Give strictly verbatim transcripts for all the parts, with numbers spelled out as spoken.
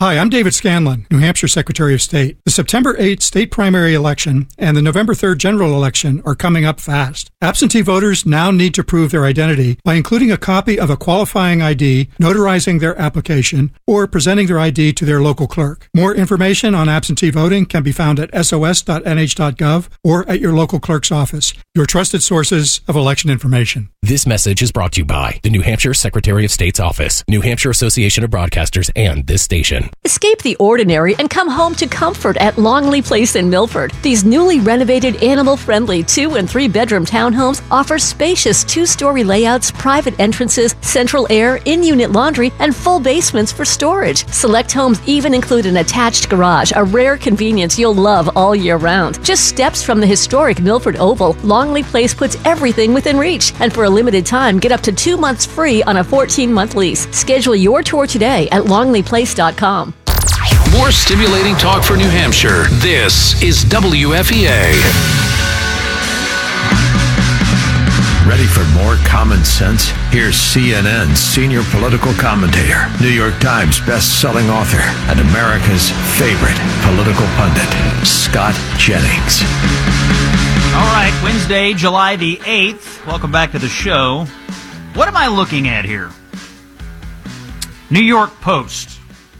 Hi, I'm David Scanlon, New Hampshire Secretary of State. The September eighth state primary election and the November third general election are coming up fast. Absentee voters now need to prove their identity by including a copy of a qualifying I D, notarizing their application, or presenting their I D to their local clerk. More information on absentee voting can be found at S O S dot N H dot gov or at your local clerk's office, your trusted sources of election information. This message is brought to you by the New Hampshire Secretary of State's Office, New Hampshire Association of Broadcasters, and this station. Escape the ordinary and come home to comfort at Longley Place in Milford. These newly renovated, animal-friendly two- and three-bedroom townhomes offer spacious two-story layouts, private entrances, central air, in-unit laundry, and full basements for storage. Select homes even include an attached garage, a rare convenience you'll love all year round. Just steps from the historic Milford Oval, Longley Place puts everything within reach. And for a limited time, get up to two months free on a fourteen-month lease. Schedule your tour today at longley place dot com. More stimulating talk for New Hampshire. This is W F E A. Ready for more common sense? Here's C N N's senior political commentator, New York Times best-selling author, and America's favorite political pundit, Scott Jennings. All right, Wednesday, July the eighth. Welcome back to the show. What am I looking at here? New York Post.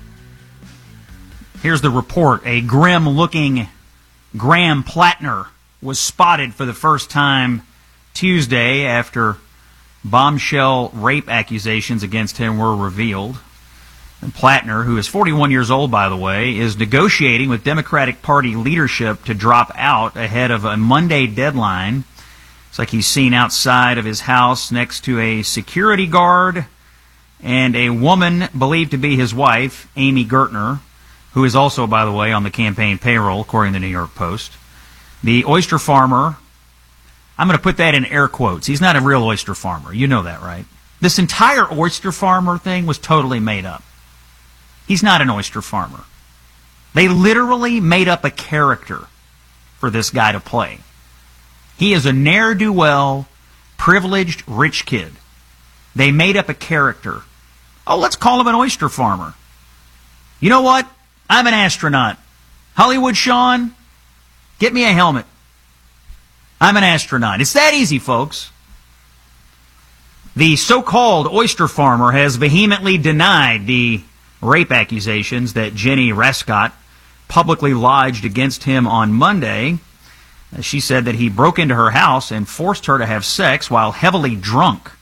Here's the report. A grim-looking Graham Plattner was spotted for the first time Tuesday after bombshell rape accusations against him were revealed. And Plattner, who is forty-one years old, by the way, is negotiating with Democratic Party leadership to drop out ahead of a Monday deadline. It's like he's seen outside of his house next to a security guard and a woman believed to be his wife, Amy Gertner, who is also, by the way, on the campaign payroll, according to the New York Post. The oyster farmer, I'm going to put that in air quotes. He's not a real oyster farmer. You know that, right? This entire oyster farmer thing was totally made up. He's not an oyster farmer. They literally made up a character for this guy to play. He is a ne'er-do-well, privileged, rich kid. They made up a character. Oh, let's call him an oyster farmer. You know what? I'm an astronaut. Hollywood Sean, get me a helmet. I'm an astronaut. It's that easy, folks. The so-called oyster farmer has vehemently denied the rape accusations that Jenny Rascott publicly lodged against him on Monday. She said that he broke into her house and forced her to have sex while heavily drunk.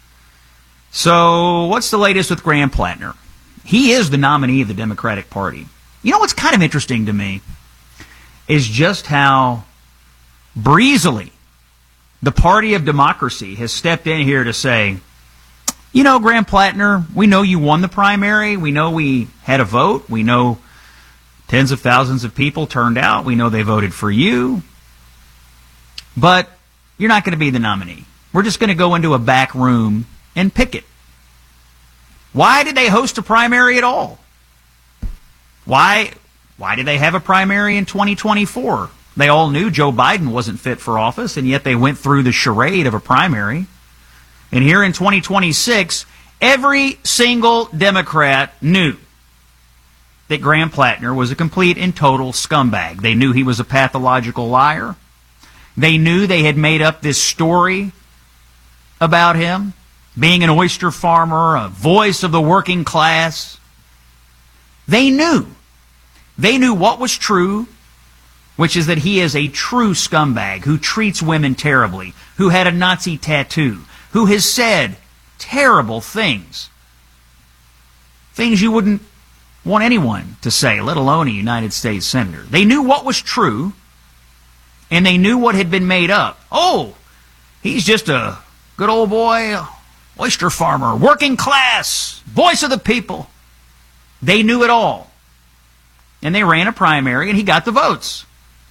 So, what's the latest with Graham Plattner? He is the nominee of the Democratic Party. You know what's kind of interesting to me is just how breezily the party of democracy has stepped in here to say, you know, Graham Plattner, we know you won the primary. We know we had a vote. We know tens of thousands of people turned out. We know they voted for you. But you're not going to be the nominee. We're just going to go into a back room and pick it. Why did they host a primary at all? Why, why did they have a primary in twenty twenty-four? They all knew Joe Biden wasn't fit for office, and yet they went through the charade of a primary. And here in twenty twenty-six, every single Democrat knew that Graham Plattner was a complete and total scumbag. They knew he was a pathological liar. They knew they had made up this story about him, being an oyster farmer, a voice of the working class. They knew. They knew what was true, which is that he is a true scumbag who treats women terribly, who had a Nazi tattoo, who has said terrible things. Things you wouldn't want anyone to say, let alone a United States senator. They knew what was true, and they knew what had been made up. Oh, he's just a good old boy, oyster farmer, working class, voice of the people. They knew it all. And they ran a primary, and he got the votes.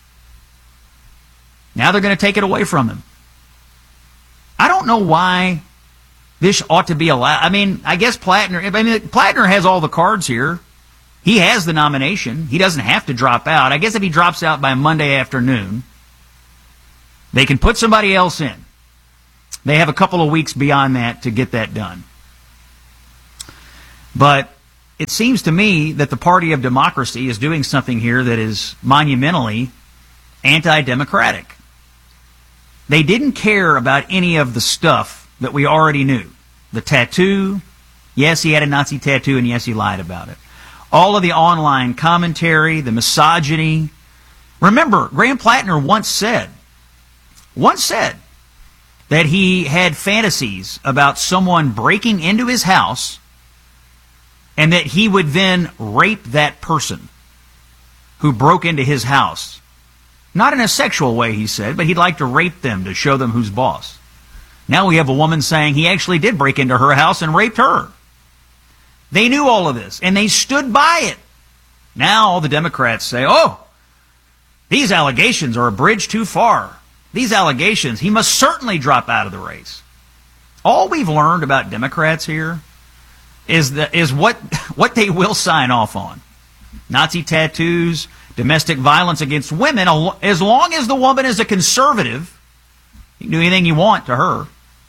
Now they're going to take it away from him. I don't know why this ought to be allowed. I mean, I guess Plattner, I mean, Plattner has all the cards here. He has the nomination. He doesn't have to drop out. I guess if he drops out by Monday afternoon, they can put somebody else in. They have a couple of weeks beyond that to get that done. But it seems to me that the Party of Democracy is doing something here that is monumentally anti-democratic. They didn't care about any of the stuff that we already knew. The tattoo, yes, he had a Nazi tattoo, and yes, he lied about it. All of the online commentary, the misogyny. Remember, Graham Plattner once said, once said that he had fantasies about someone breaking into his house and that he would then rape that person who broke into his house. Not in a sexual way, he said, but he'd like to rape them to show them who's boss. Now we have a woman saying he actually did break into her house and raped her. They knew all of this, and they stood by it. Now all the Democrats say, oh, these allegations are a bridge too far. These allegations, he must certainly drop out of the race. All we've learned about Democrats here is, the, is what, what they will sign off on. Nazi tattoos, domestic violence against women, as long as the woman is a conservative, you can do anything you want to her.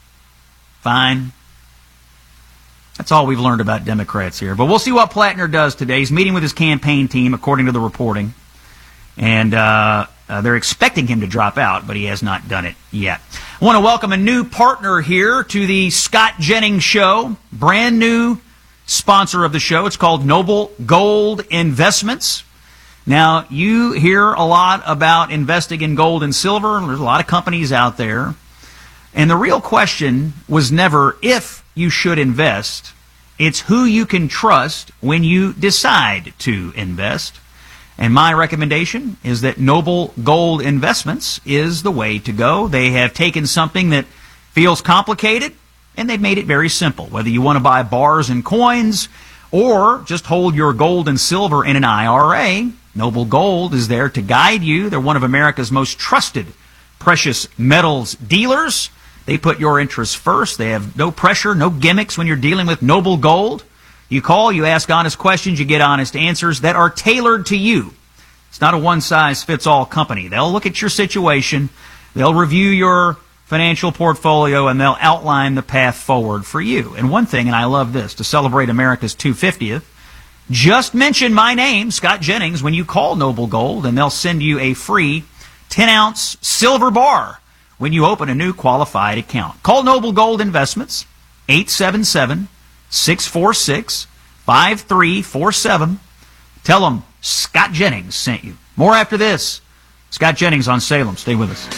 Fine. That's all we've learned about Democrats here. But we'll see what Plattner does today. He's meeting with his campaign team, according to the reporting. And uh, uh, they're expecting him to drop out, but he has not done it yet. I want to welcome a new partner here to the Scott Jennings Show. Brand new sponsor of the show. It's called Noble Gold Investments. Now, you hear a lot about investing in gold and silver. There's a lot of companies out there. And the real question was never if you should invest. It's who you can trust when you decide to invest. And my recommendation is that Noble Gold Investments is the way to go. They have taken something that feels complicated, and they've made it very simple. Whether you want to buy bars and coins or just hold your gold and silver in an I R A, Noble Gold is there to guide you. They're one of America's most trusted precious metals dealers. They put your interests first. They have no pressure, no gimmicks when you're dealing with Noble Gold. You call, you ask honest questions, you get honest answers that are tailored to you. It's not a one-size-fits-all company. They'll look at your situation, they'll review your financial portfolio, and they'll outline the path forward for you. And one thing, and I love this, to celebrate America's two hundred fiftieth, just mention my name, Scott Jennings, when you call Noble Gold, and they'll send you a free ten-ounce silver bar when you open a new qualified account. Call Noble Gold Investments, eight seven seven, six four six, five three four seven. Tell them Scott Jennings sent you. More after this. Scott Jennings on Salem. Stay with us.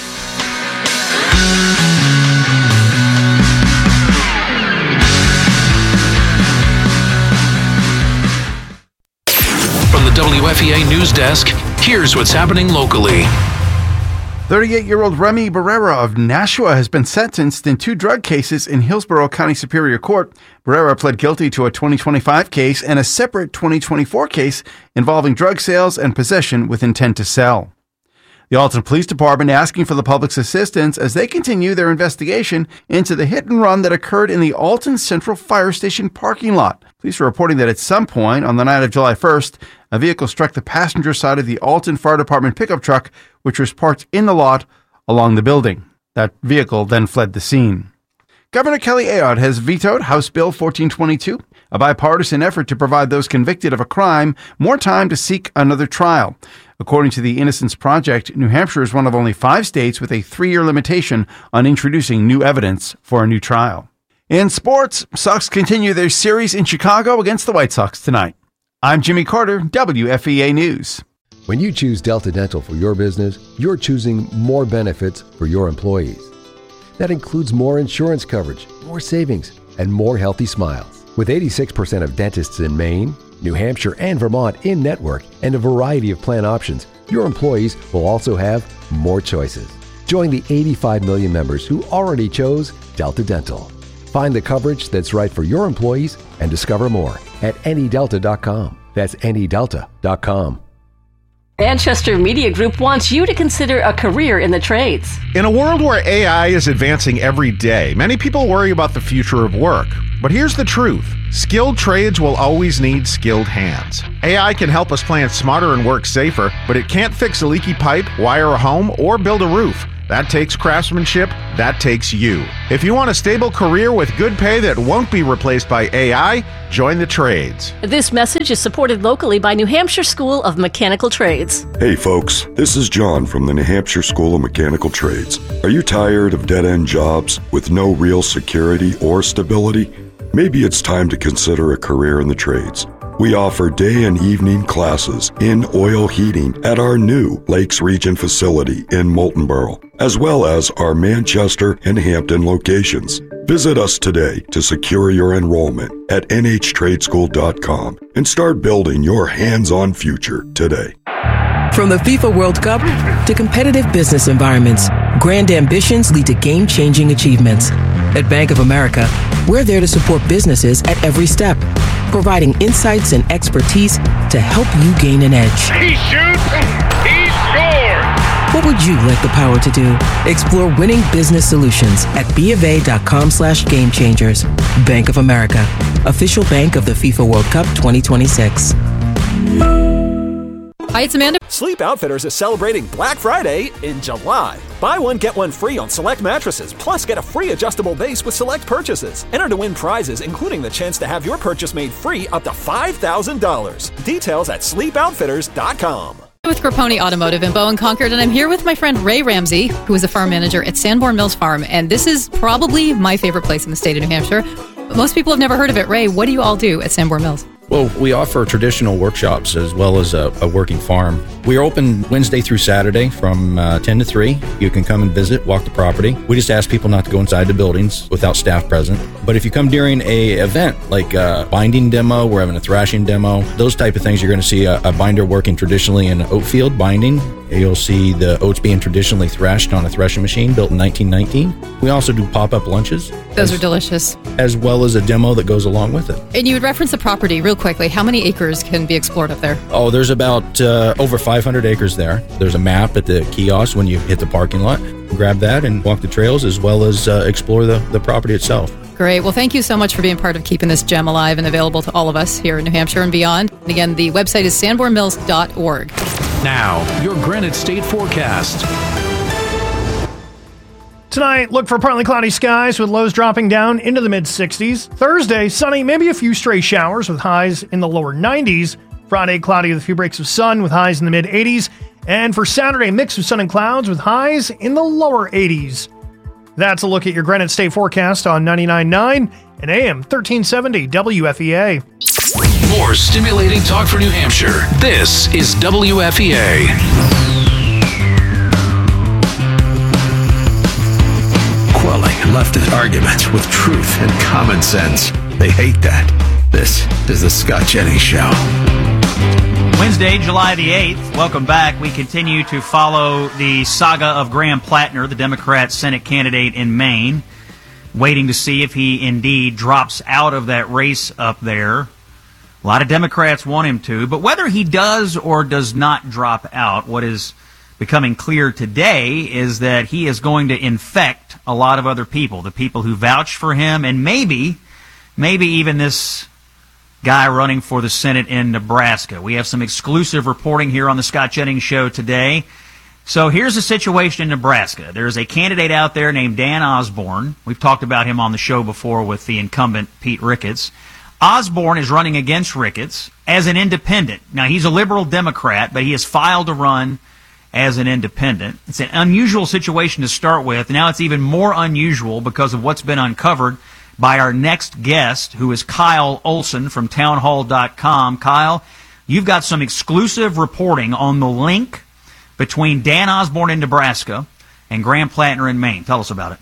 From the W F E A News Desk, here's what's happening locally. thirty-eight-year-old Remy Barrera of Nashua has been sentenced in two drug cases in Hillsborough County Superior Court. Barrera pled guilty to a twenty twenty-five case and a separate twenty twenty-four case involving drug sales and possession with intent to sell. The Alton Police Department asking for the public's assistance as they continue their investigation into the hit and run that occurred in the Alton Central Fire Station parking lot. Police are reporting that at some point on the night of July first, a vehicle struck the passenger side of the Alton Fire Department pickup truck, which was parked in the lot along the building. That vehicle then fled the scene. Governor Kelly Ayotte has vetoed House Bill fourteen twenty-two, a bipartisan effort to provide those convicted of a crime more time to seek another trial. According to the Innocence Project, New Hampshire is one of only five states with a three-year limitation on introducing new evidence for a new trial. In sports, Sox continue their series in Chicago against the White Sox tonight. I'm Jimmy Carter, W F E A News. When you choose Delta Dental for your business, you're choosing more benefits for your employees. That includes more insurance coverage, more savings, and more healthy smiles. With eighty-six percent of dentists in Maine, New Hampshire, and Vermont in network and a variety of plan options, your employees will also have more choices. Join the eighty-five million members who already chose Delta Dental. Find the coverage that's right for your employees and discover more at any delta dot com. That's any delta dot com. Manchester Media Group wants you to consider a career in the trades. In a world where A I is advancing every day, many people worry about the future of work. But here's the truth. Skilled trades will always need skilled hands. A I can help us plan smarter and work safer, but it can't fix a leaky pipe, wire a home, or build a roof. That takes craftsmanship. That takes you. If you want a stable career with good pay that won't be replaced by A I, join the trades. This message is supported locally by New Hampshire School of Mechanical Trades. Hey folks, this is John from the New Hampshire School of Mechanical Trades. Are you tired of dead-end jobs with no real security or stability? Maybe it's time to consider a career in the trades. We offer day and evening classes in oil heating at our new Lakes Region facility in Moultonborough, as well as our Manchester and Hampton locations. Visit us today to secure your enrollment at N H trade school dot com and start building your hands-on future today. From the FIFA World Cup to competitive business environments, grand ambitions lead to game-changing achievements. At Bank of America, we're there to support businesses at every step, providing insights and expertise to help you gain an edge. He shoots, he scores! What would you like the power to do? Explore winning business solutions at BofA.com slash game changers. Bank of America, official bank of the FIFA World Cup twenty twenty-six. Hi, it's Amanda. Sleep Outfitters is celebrating Black Friday in July. Buy one, get one free on select mattresses, plus get a free adjustable base with select purchases. Enter to win prizes, including the chance to have your purchase made free up to five thousand dollars. Details at sleep outfitters dot com. With Grapponi Automotive in Bowen Concord, and I'm here with my friend Ray Ramsey, who is a farm manager at Sanborn Mills Farm, and this is probably my favorite place in the state of New Hampshire. Most people have never heard of it. Ray, what do you all do at Sanborn Mills? Well, we offer traditional workshops as well as a, a working farm. We are open Wednesday through Saturday from uh, ten to three. You can come and visit, walk the property. We just ask people not to go inside the buildings without staff present. But if you come during a event like a binding demo, we're having a thrashing demo, those type of things, you're going to see a, a binder working traditionally in an oat field binding. You'll see the oats being traditionally threshed on a threshing machine built in nineteen nineteen. We also do pop-up lunches. Those as, are delicious. As well as a demo that goes along with it. And you would reference the property real quickly. How many acres can be explored up there? Oh, there's about uh, over five hundred acres there. There's a map at the kiosk when you hit the parking lot. Grab that and walk the trails as well as uh, explore the, the property itself. Great. Well, thank you so much for being part of keeping this gem alive and available to all of us here in New Hampshire and beyond. And again, the website is sanborn mills dot org. Now, your Granite State forecast. Tonight, look for partly cloudy skies with lows dropping down into the mid-sixties. Thursday, sunny, maybe a few stray showers with highs in the lower nineties. Friday, cloudy with a few breaks of sun with highs in the mid-eighties. And for Saturday, mix of sun and clouds with highs in the lower eighties. That's a look at your Granite State forecast on ninety-nine point nine and A M thirteen seventy W F E A. More stimulating talk for New Hampshire. This is W F E A. Quelling leftist arguments with truth and common sense. They hate that. This is the Scott Jennings Show. Wednesday, July the eighth. Welcome back. We continue to follow the saga of Graham Plattner, the Democrat Senate candidate in Maine, waiting to see if he indeed drops out of that race up there. A lot of Democrats want him to, but whether he does or does not drop out, what is becoming clear today is that he is going to infect a lot of other people, the people who vouch for him, and maybe, maybe even this guy running for the Senate in Nebraska. We have some exclusive reporting here on the Scott Jennings Show today. So here's the situation in Nebraska. There's a candidate out there named Dan Osborne. We've talked about him on the show before with the incumbent Pete Ricketts. Osborne is running against Ricketts as an independent. Now, he's a liberal Democrat, but he has filed to run as an independent. It's an unusual situation to start with. Now it's even more unusual because of what's been uncovered by our next guest, who is Kyle Olson from town hall dot com. Kyle, you've got some exclusive reporting on the link between Dan Osborne in Nebraska and Graham Plattner in Maine. Tell us about it.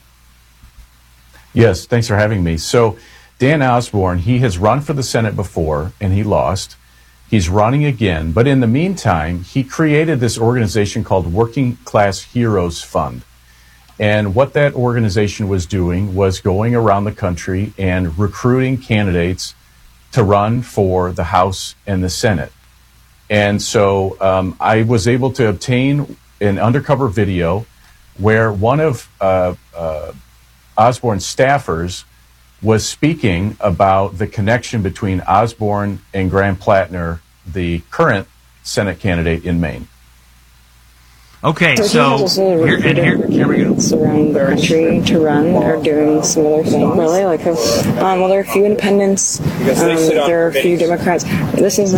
Yes, thanks for having me. So Dan Osborne, he has run for the Senate before, and he lost. He's running again. But in the meantime, he created this organization called Working Class Heroes Fund. And what that organization was doing was going around the country and recruiting candidates to run for the House and the Senate. And so um, I was able to obtain an undercover video where one of uh, uh, Osborne's staffers was speaking about the connection between Osborne and Graham Plattner, the current Senate candidate in Maine. Okay, so, so he has also here, and here, here we go. candidates around the country to run are doing similar things. Really, like, um, well, there are a few independents. Um, there are a few Democrats. This is